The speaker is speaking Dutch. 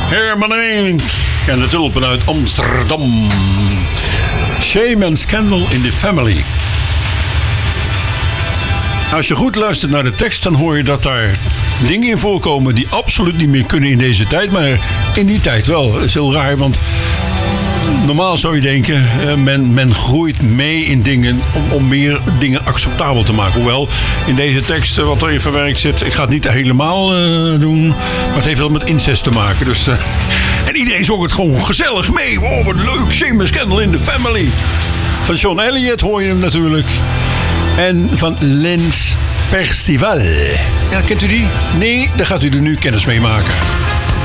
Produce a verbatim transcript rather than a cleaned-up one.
Herman Henk en de tulpen uit Amsterdam. Shame and Scandal in the Family. Als je goed luistert naar de tekst, dan hoor je dat daar dingen in voorkomen die absoluut niet meer kunnen in deze tijd. Maar in die tijd wel. Dat is heel raar, want normaal zou je denken, men, men groeit mee in dingen om, om meer dingen acceptabel te maken. Hoewel, in deze tekst wat erin verwerkt zit, ik ga het niet helemaal uh, doen, maar het heeft wel met incest te maken. Dus, uh, en iedereen zong het gewoon gezellig mee. Oh, wat leuk, Shame and Scandal in the Family. Van John Elliott hoor je hem natuurlijk. En van Lens Percival. Ja, kent u die? Nee, daar gaat u er nu kennis mee maken.